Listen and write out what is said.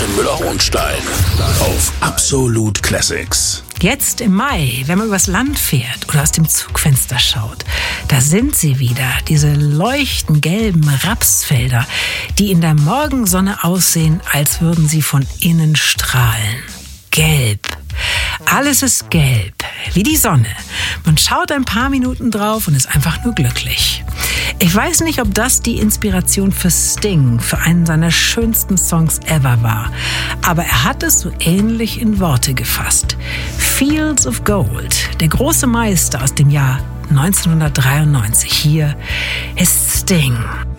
Katrin Müller-Hohenstein auf Absolut Classics. Jetzt im Mai, wenn man übers Land fährt oder aus dem Zugfenster schaut, da sind sie wieder, diese leuchtend gelben Rapsfelder, die in der Morgensonne aussehen, als würden sie von innen strahlen. Gelb. Alles ist gelb, wie die Sonne. Man schaut ein paar Minuten drauf und ist einfach nur glücklich. Ich weiß nicht, ob das die Inspiration für Sting, für einen seiner schönsten Songs ever war. Aber er hat es so ähnlich in Worte gefasst. Fields of Gold, der große Meister aus dem Jahr 1993. Hier ist Sting.